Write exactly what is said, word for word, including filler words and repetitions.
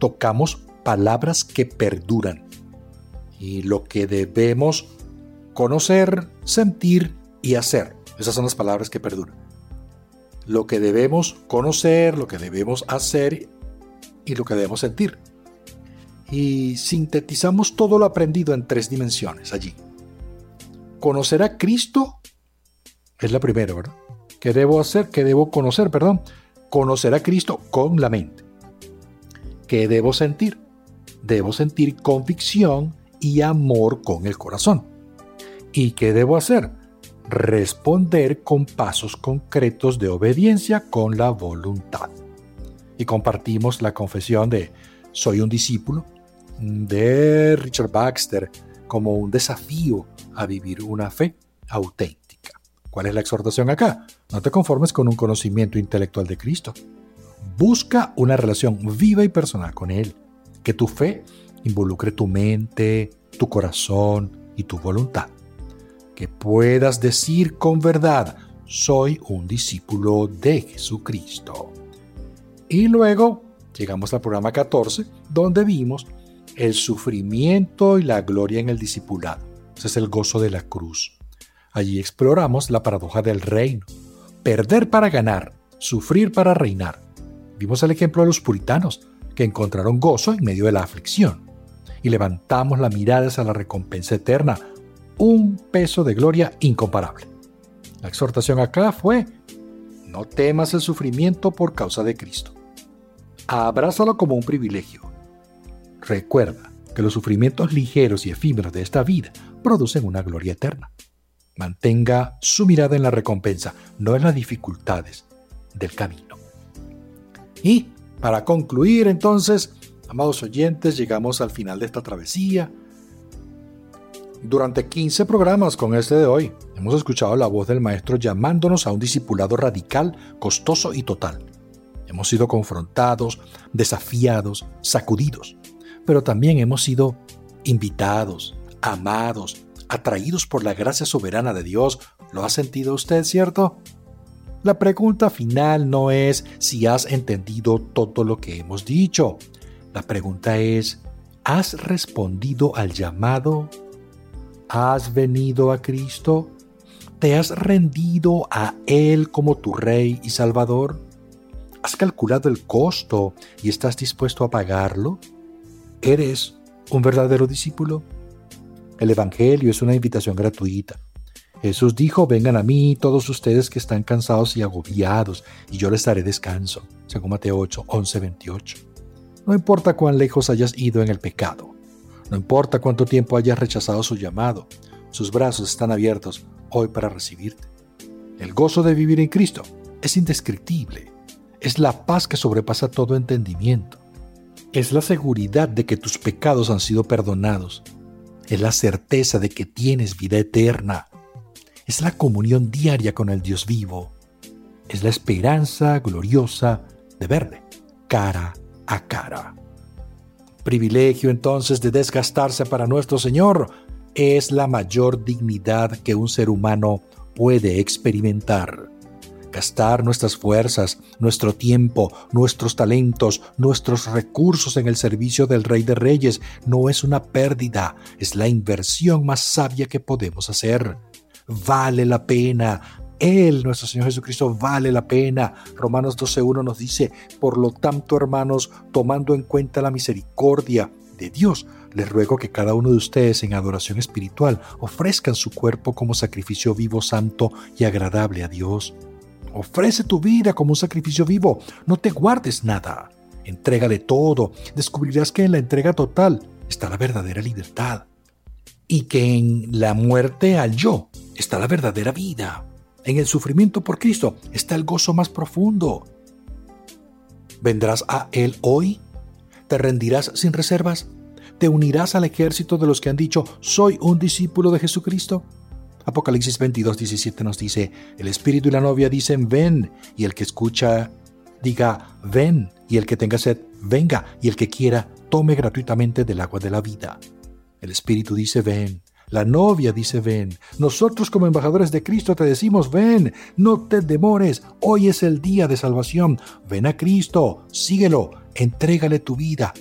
tocamos palabras que perduran y lo que debemos conocer, sentir y hacer. Esas son las palabras que perduran. Lo que debemos conocer, lo que debemos hacer y lo que debemos sentir. Y sintetizamos todo lo aprendido en tres dimensiones allí. Conocer a Cristo es la primera, ¿verdad? ¿Qué debo hacer? ¿Qué debo conocer? Perdón. Conocer a Cristo con la mente. ¿Qué debo sentir? Debo sentir convicción y amor con el corazón. ¿Y qué debo hacer? Responder con pasos concretos de obediencia con la voluntad. Y compartimos la confesión de soy un discípulo de Richard Baxter como un desafío a vivir una fe auténtica. ¿Cuál es la exhortación acá? No te conformes con un conocimiento intelectual de Cristo. Busca una relación viva y personal con Él. Que tu fe involucre tu mente, tu corazón y tu voluntad. Que puedas decir con verdad, soy un discípulo de Jesucristo. Y luego llegamos al programa catorce, donde vimos el sufrimiento y la gloria en el discipulado. Ese es el gozo de la cruz. Allí exploramos la paradoja del reino. Perder para ganar, sufrir para reinar. Vimos el ejemplo de los puritanos, que encontraron gozo en medio de la aflicción. Y levantamos la mirada hacia la recompensa eterna, un peso de gloria incomparable. La exhortación acá fue, no temas el sufrimiento por causa de Cristo. Abrázalo como un privilegio. Recuerda que los sufrimientos ligeros y efímeros de esta vida producen una gloria eterna. Mantenga su mirada en la recompensa, no en las dificultades del camino. Y para concluir entonces, amados oyentes, llegamos al final de esta travesía. Durante quince programas con este de hoy, hemos escuchado la voz del Maestro llamándonos a un discipulado radical, costoso y total. Hemos sido confrontados, desafiados, sacudidos, pero también hemos sido invitados, amados, atraídos por la gracia soberana de Dios. ¿Lo ha sentido usted, cierto? La pregunta final no es si has entendido todo lo que hemos dicho. La pregunta es, ¿has respondido al llamado? ¿Has venido a Cristo? ¿Te has rendido a Él como tu Rey y Salvador? ¿Has calculado el costo y estás dispuesto a pagarlo? ¿Eres un verdadero discípulo? El Evangelio es una invitación gratuita. Jesús dijo, vengan a mí todos ustedes que están cansados y agobiados, y yo les daré descanso. Según Mateo ocho, once, veintiocho. No importa cuán lejos hayas ido en el pecado. No importa cuánto tiempo hayas rechazado su llamado. Sus brazos están abiertos hoy para recibirte. El gozo de vivir en Cristo es indescriptible. Es la paz que sobrepasa todo entendimiento. Es la seguridad de que tus pecados han sido perdonados. Es la certeza de que tienes vida eterna. Es la comunión diaria con el Dios vivo. Es la esperanza gloriosa de verle cara a cara. Privilegio entonces de desgastarse para nuestro Señor es la mayor dignidad que un ser humano puede experimentar. Gastar nuestras fuerzas, nuestro tiempo, nuestros talentos, nuestros recursos en el servicio del Rey de Reyes no es una pérdida, es la inversión más sabia que podemos hacer. Vale la pena. Él, nuestro Señor Jesucristo, vale la pena. Romanos doce uno nos dice, por lo tanto, hermanos, tomando en cuenta la misericordia de Dios, les ruego que cada uno de ustedes en adoración espiritual ofrezcan su cuerpo como sacrificio vivo, santo y agradable a Dios. Ofrece tu vida como un sacrificio vivo. No te guardes nada. Entrégale todo. Descubrirás que en la entrega total está la verdadera libertad. Y que en la muerte al yo está la verdadera vida. En el sufrimiento por Cristo está el gozo más profundo. ¿Vendrás a Él hoy? ¿Te rendirás sin reservas? ¿Te unirás al ejército de los que han dicho, soy un discípulo de Jesucristo? Apocalipsis veintidós, diecisiete nos dice, el Espíritu y la novia dicen, ven, y el que escucha diga, ven, y el que tenga sed, venga, y el que quiera, tome gratuitamente del agua de la vida. El Espíritu dice, ven. La novia dice, ven. Nosotros como embajadores de Cristo te decimos, ven, no te demores, hoy es el día de salvación. Ven a Cristo, síguelo, entrégale tu vida,